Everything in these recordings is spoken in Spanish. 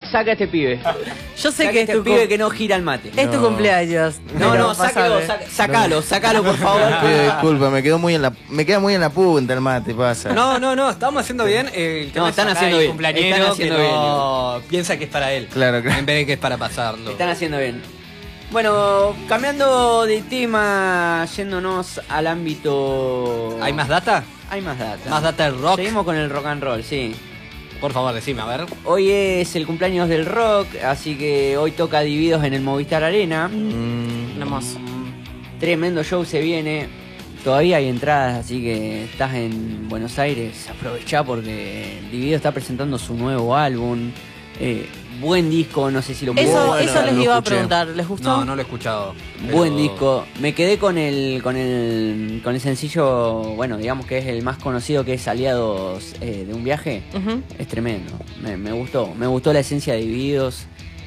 saca a este pibe. Yo sé Saca que este pibe que no gira el mate. es tu cumpleaños. No, sácalo, por favor. Pido disculpa, me queda muy en la punta el mate, pasa. No, estamos haciendo bien. El tema No, es están acá haciendo el bien, cumpleañero están haciendo que no piensa que es para él. Claro. En vez de que es para pasarlo. Están haciendo bien. Bueno, cambiando de tema, yéndonos al ámbito... ¿Hay más data? Hay más data. ¿Más data del rock? Seguimos con el rock and roll, sí. Por favor, decime, a ver. Hoy es el cumpleaños del rock, así que hoy toca Divididos en el Movistar Arena. Hermoso. Tremendo show se viene. Todavía hay entradas, así que estás en Buenos Aires, aprovechá porque Divididos está presentando su nuevo álbum. Buen disco, no sé si lo Eso Bueno, les lo iba a escuché. preguntar, ¿les gustó? No lo he escuchado. Buen pero- disco. Me quedé con el sencillo, bueno, digamos que es el más conocido, que es Aliados de un viaje. Ujú. Es tremendo. Me gustó la esencia de Divididos.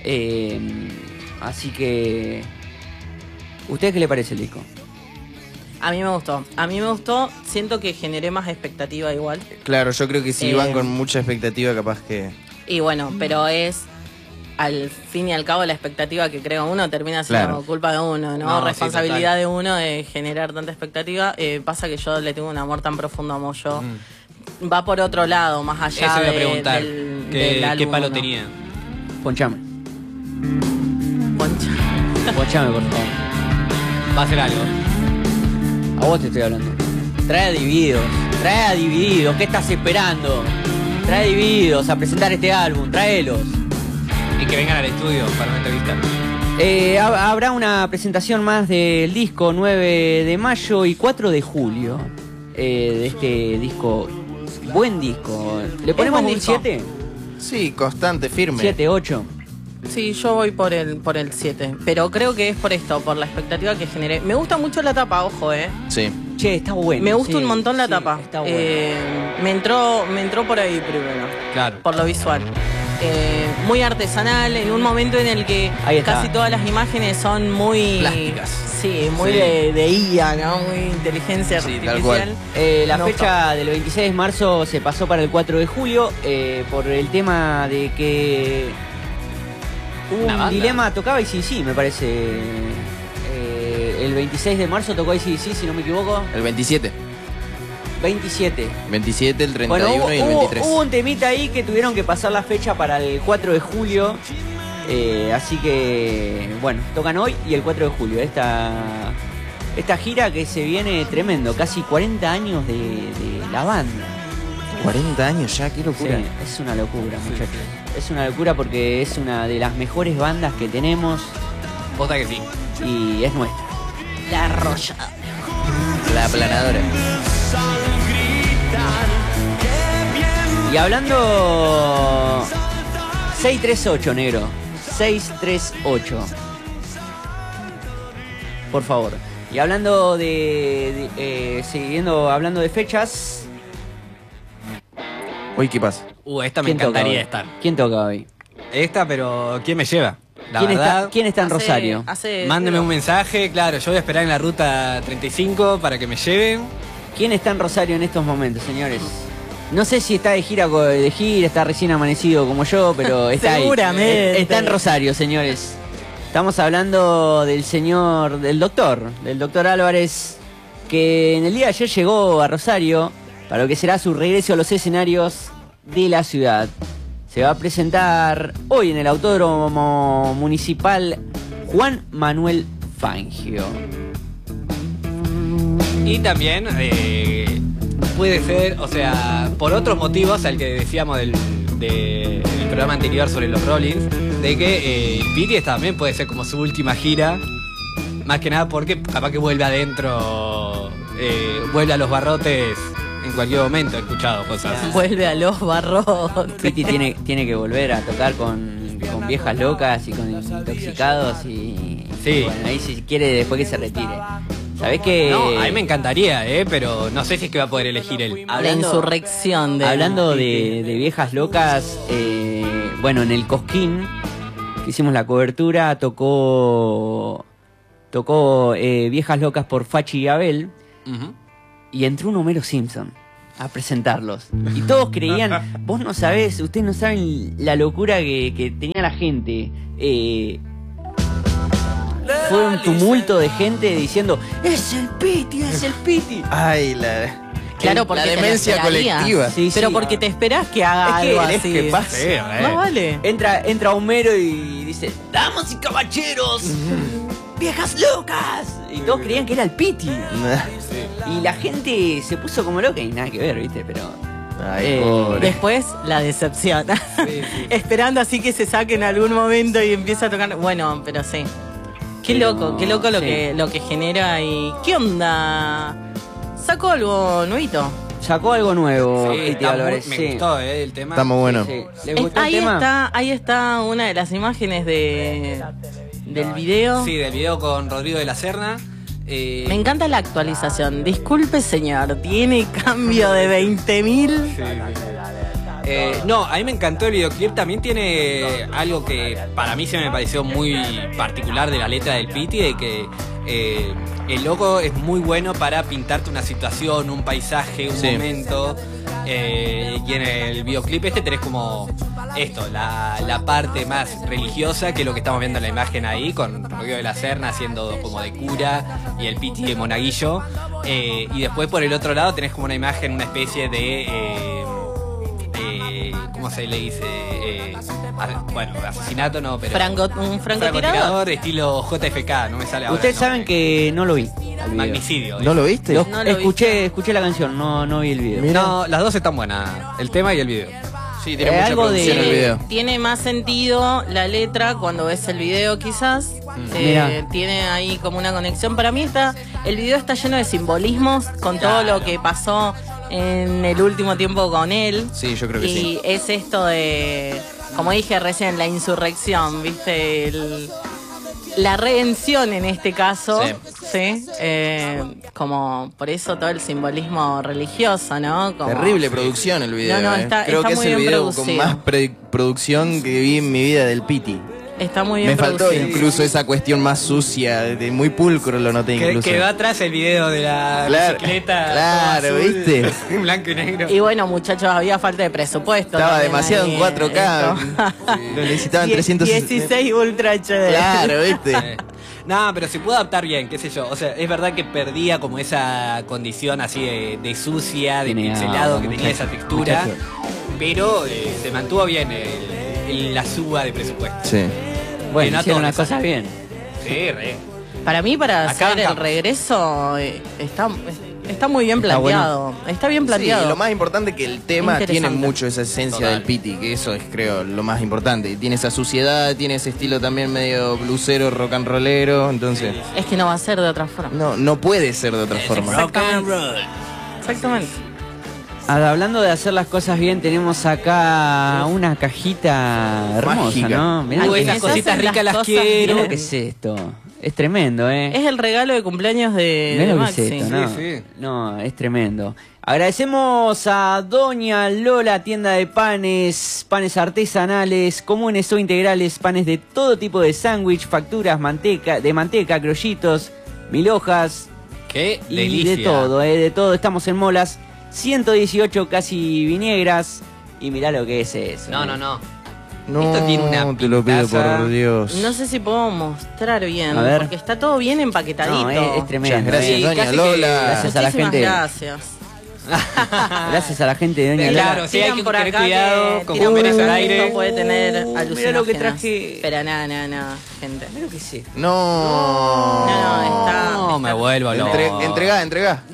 Así que ¿ustedes qué le parece el disco? A mí me gustó, siento que generé más expectativa igual. Claro, yo creo que si van Eh, con mucha expectativa, capaz que... Y bueno, pero es al fin y al cabo la expectativa que crea uno termina siendo Claro. culpa de uno, ¿no? No, sí, Responsabilidad total. de uno de generar tanta expectativa. Pasa que yo le tengo un amor tan profundo a Moyo. Va por otro lado, más allá Eso iba a de- preguntar. del, ¿Qué, del qué álbum, palo ¿no? tenía? Ponchame. Poncha. Ponchame, por favor. Va a hacer algo. A vos te estoy hablando. Trae a Divididos. ¿Qué estás esperando? Trae a Divididos a presentar este álbum. Tráelos. Y que vengan al estudio para una entrevista. Habrá una presentación más del disco 9 de mayo y 4 de julio. De este disco. Buen disco. ¿Le ponemos buen un disco. 7? Sí, constante, firme. 7, 8. Sí, yo voy por el 7. Pero creo que es por esto, por la expectativa que generé. Me gusta mucho la tapa, ojo, Sí. Che, está bueno. Me gusta sí, un montón la sí, tapa. Está bueno. Me entró por ahí primero. Claro. Por lo visual. Muy artesanal, en un momento en el que Ahí está. casi todas las imágenes son muy... Plásticas. Sí, muy Sí. De IA, ¿no? Muy inteligencia Sí, tal artificial. cual. La Me fecha del 26 de marzo se pasó para el 4 de julio por el tema de que hubo ¿Una un banda? dilema, tocaba ICDC, me parece. El 26 de marzo tocó ICDC, si no me equivoco. El 27. 27. 27, el 31 Bueno, y el 23. hubo un temita ahí que tuvieron que pasar la fecha para el 4 de julio. Así que, bueno, tocan hoy y el 4 de julio. Esta gira que se viene tremendo, casi 40 años de la banda. 40 años ya, qué Sí, locura. es una locura, muchachos. Es una locura porque es una de las mejores bandas que tenemos Posta que sí. y es nuestra. La Roya. La aplanadora. Y hablando... 638, negro. 638. Por favor. Y hablando siguiendo hablando de fechas... Uy, ¿qué pasa? Esta me ¿quién toca encantaría hoy? estar. ¿Quién toca hoy? Esta, pero ¿quién me lleva? La ¿Quién verdad, ¿Quién está en Rosario? mándeme un mensaje, claro, yo voy a esperar en la ruta 35 para que me lleven. ¿Quién está en Rosario en estos momentos, señores? No sé si está de gira, está recién amanecido como yo, pero está ahí. Seguramente. Está en Rosario, señores. Estamos hablando del doctor Álvarez, que en el día de ayer llegó a Rosario para lo que será su regreso a los escenarios de la ciudad. Se va a presentar hoy en el Autódromo Municipal Juan Manuel Fangio. Y también puede ser, o sea, por otros motivos, al que decíamos del programa anterior sobre los Rollins, de que Pity también puede ser como su última gira, más que nada porque capaz que vuelve adentro, vuelve a los barrotes en cualquier momento, he escuchado cosas. Vuelve a los barrotes. Piti tiene que volver a tocar con viejas locas y con intoxicados y Sí. bueno, ahí si quiere después que se retire. ¿Sabés qué? No, a mí me encantaría, pero no sé si es que va a poder elegir él. La insurrección de... Hablando de viejas locas, bueno, en el Cosquín, que hicimos la cobertura, tocó Viejas Locas por Fachi y Abel, Ujú. y entró un Homero Simpson. a presentarlos. Y todos creían, vos no sabés, ustedes no saben la locura que tenía la gente. Fue un tumulto de gente diciendo, es el Piti, es el Piti. Ay, la... Claro, porque la te lo demencia esperarías. colectiva. Sí, Pero sí. porque te esperás que haga algo ¿Querés así. que pase? No vale. Entra Homero y dice, damas y caballeros, viejas locas. Y todos creían que era el Piti. Y la gente se puso como loca y nada que ver, ¿viste? Pero... Ay, pobre. Después la decepción. Esperando así que se saque en algún momento y empieza a tocar. Bueno, pero sí. Qué Pero, loco lo sí. lo que genera y. ¿Qué onda? ¿Sacó algo nuevito? Sacó algo nuevo, Sí, Piti está Álvarez. me sí. gustó el tema. Está muy bueno. Sí. ¿Les gustó el Ahí tema? está una de las imágenes del video. Sí, del video con Rodrigo de la Serna. Me encanta la actualización. Disculpe, señor, tiene cambio de 20.000. No, a mí me encantó el videoclip. También tiene algo que para mí se me pareció muy particular de la letra del Piti, de que el loco es muy bueno para pintarte una situación, un paisaje, un Sí. momento. Y en el videoclip tenés como esto, la parte más religiosa, que es lo que estamos viendo en la imagen ahí, con Rodrigo de la Serna haciendo como de cura y el Piti de monaguillo. Y después por el otro lado tenés como una imagen, una especie de... ¿cómo se le dice? Bueno, asesinato no, pero... Un francotirador. francotirador de estilo JFK, no me sale ahora. Ustedes el saben nombre. que no lo vi. al video. Magnicidio. ¿No lo viste? Lo- No lo escuché la canción, no vi el video. Mira. No, las dos están buenas, el tema y el video. Sí, tiene mucha algo de- producción el video. Tiene más sentido la letra cuando ves el video quizás. Mirá. Tiene ahí como una conexión. Para mí el video está lleno de simbolismos con todo Claro. lo que pasó en el último tiempo con él. Sí, yo creo que y sí. es esto de, como dije recién, la insurrección, ¿viste? La redención en este caso, ¿sí? Como por eso todo el simbolismo religioso, ¿no? Como- Terrible producción el video. No, está- Creo está que es muy el bien video con producido. más producción que vi en mi vida del Piti. Está muy bien Me faltó producido. incluso esa cuestión más sucia, de muy pulcro lo noté Que incluso. quedó atrás el video de la Claro, bicicleta. claro, todo azul, ¿viste? en blanco y negro. Y bueno, muchachos, había falta de presupuesto. Estaba también demasiado ahí, en 4K. esto. Lo necesitaban 300. 16 Ultra HD. Claro, ¿viste? No, pero se puede adaptar bien, qué sé yo. O sea, es verdad que perdía como esa condición así de sucia, de Tiene pixelado, agua, que tenía muchacho, esa textura. muchacho. Pero se mantuvo bien la suba de presupuesto. Sí. Bueno, no hicieron todo las le cosas sale. bien. Sí, re. Para mí, para Acá hacer el bancamos. regreso, está muy bien Está planteado. Está bien planteado. Sí, lo más importante es que el tema tiene Interesante. mucho esa esencia Total. del Piti, que eso es, creo, lo más importante. Tiene esa suciedad, tiene ese estilo también medio blusero, rock and rollero, entonces Es que no va a ser de otra forma. no puede ser de otra forma. Exactamente. Hablando de hacer las cosas bien, tenemos acá una cajita hermosa, Mágica. ¿no? Mirá Ay, lo que esas es, cositas hacen las ricas las cosas quiero. bien. ¿qué es esto? Es tremendo, ¿eh? Es el regalo de cumpleaños de Mirá lo que Maxi. es esto, ¿no? Sí, sí. No, es tremendo. Agradecemos a Doña Lola, tienda de panes, panes artesanales, comunes o integrales, panes de todo tipo de sándwich, facturas, manteca, crollitos, mil hojas Qué y delicia. de todo, de todo. Estamos en Molas, 118 casi Viniegas y mirá lo que es eso. No, ¿eh? no. No, Esto tiene una te lo pido pintaza. por Dios. No sé si puedo mostrar bien, A ver. porque está todo bien empaquetadito. No, es tremendo. Muchas gracias, ¿eh? doña casi Lola. que- Gracias a la Muchísimas gente. gracias. Gracias a la gente de Doña Lola. Claro, sí, hay que Tiran por tener acá cuidado que con tiran por comer eso acá al que aire. esto puede tener Mirá alucinaciones. lo que traje. Pero nada, gente. Mirá lo que es esto. No. No, No, me vuelvo loco. Entregá.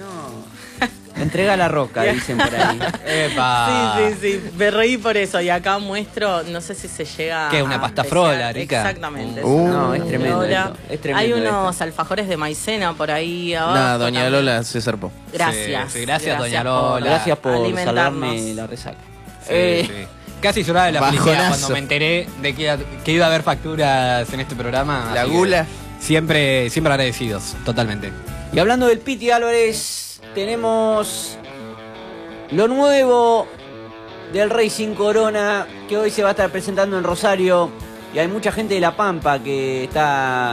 Entrega la roca, dicen por ahí. Epa. Sí. Me reí por eso. Y acá muestro, no sé si se llega. ¿Qué, una a pasta apreciar. frola, rica? Exactamente. No, es tremendo Lola. esto, es tremendo Hay esto. unos alfajores de maicena por ahí abajo. Nada, doña también. Lola se zarpó. Gracias. Sí, gracias, doña Lola. por Gracias por alimentarnos. salvarme la resaca. Sí. Casi lloraba de la felicidad Bajonazo. cuando me enteré de que iba a haber facturas en este programa. La así que gula. Siempre agradecidos, totalmente. Y hablando del Piti Álvarez, tenemos lo nuevo del Racing Corona, que hoy se va a estar presentando en Rosario. Y hay mucha gente de La Pampa que está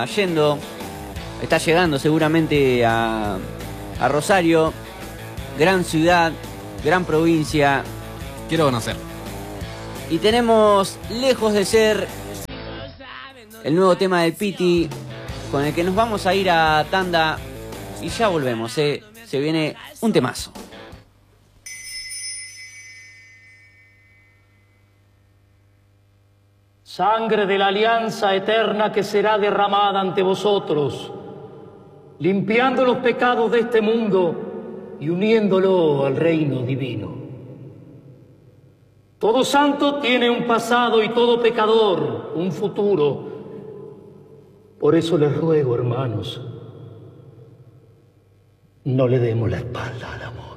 llegando seguramente a Rosario, gran ciudad. gran provincia. Quiero conocer. Y tenemos Lejos de Ser, el nuevo tema del Piti, con el que nos vamos a ir a tanda y ya volvemos, se viene un temazo. Sangre de la alianza eterna que será derramada ante vosotros, limpiando los pecados de este mundo y uniéndolo al reino divino. Todo santo tiene un pasado y todo pecador un futuro. Por eso les ruego, hermanos, no le demos la espalda al amor.